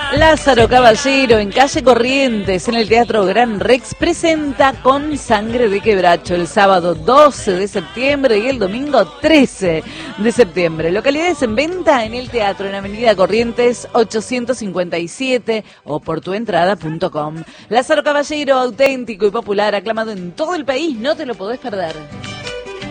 Lázaro Caballero en calle Corrientes, en el Teatro Gran Rex, presenta Con Sangre de Quebracho el sábado 12 de septiembre y el domingo 13 de septiembre. Localidades en venta en el teatro en Avenida Corrientes 857 o por tuentrada.com. Lázaro Caballero, auténtico y popular, aclamado en todo el país, no te lo podés perder.